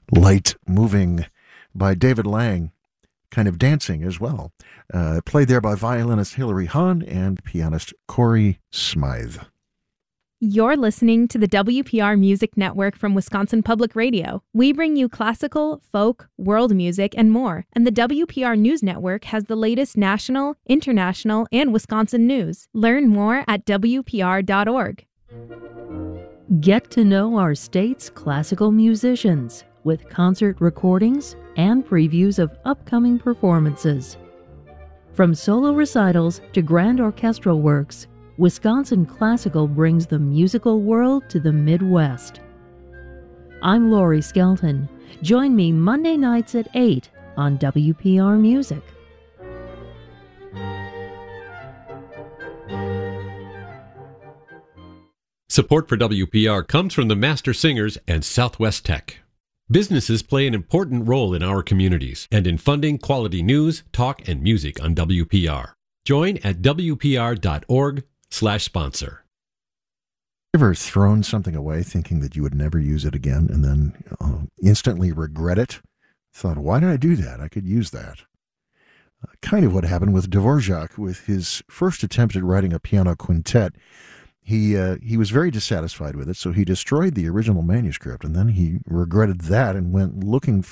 Light Moving by David Lang, kind of dancing as well. Played there by violinist Hilary Hahn and pianist Corey Smythe. You're listening to the WPR Music Network from Wisconsin Public Radio. We bring you classical, folk, world music, and more. And the WPR News Network has the latest national, international, and Wisconsin news. Learn more at WPR.org. Get to know our state's classical musicians with concert recordings and previews of upcoming performances. From solo recitals to grand orchestral works, Wisconsin Classical brings the musical world to the Midwest. I'm Lori Skelton. Join me Monday nights at 8 on WPR Music. Support for WPR comes from the Master Singers and Southwest Tech. Businesses play an important role in our communities and in funding quality news, talk, and music on WPR. Join at WPR.org/sponsor. Ever thrown something away thinking that you would never use it again and then instantly regret it? Thought, why did I do that? I could use that. Kind of what happened with Dvorak with his first attempt at writing a piano quintet. He was very dissatisfied with it, so he destroyed the original manuscript, and then he regretted that and went looking